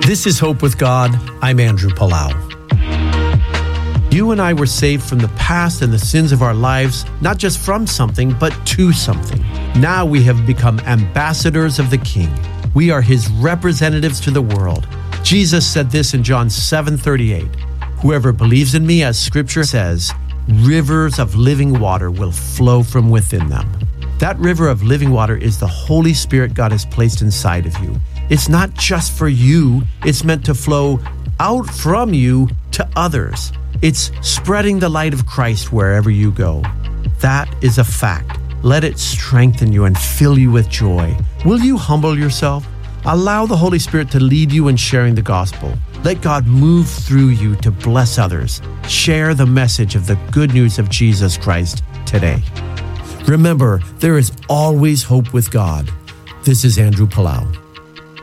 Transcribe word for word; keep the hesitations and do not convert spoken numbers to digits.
This is Hope with God. I'm Andrew Palau. You and I were saved from the past and the sins of our lives, not just from something, but to something. Now we have become ambassadors of the King. We are his representatives to the world. Jesus said this in John seven thirty-eight. Whoever believes in me, as Scripture says, rivers of living water will flow from within them. That river of living water is the Holy Spirit God has placed inside of you. It's not just for you. It's meant to flow out from you to others. It's spreading the light of Christ wherever you go. That is a fact. Let it strengthen you and fill you with joy. Will you humble yourself? Allow the Holy Spirit to lead you in sharing the gospel. Let God move through you to bless others. Share the message of the good news of Jesus Christ today. Remember, there is always hope with God. This is Andrew Palau.